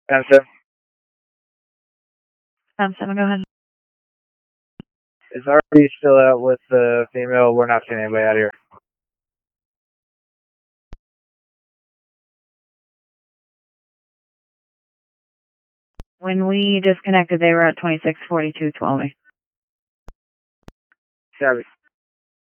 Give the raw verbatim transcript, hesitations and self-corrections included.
M seven. M seven, go ahead. Is R B still out with the female? We're not seeing anybody out here. When we disconnected, they were at twenty-six forty-two twelve. Copy.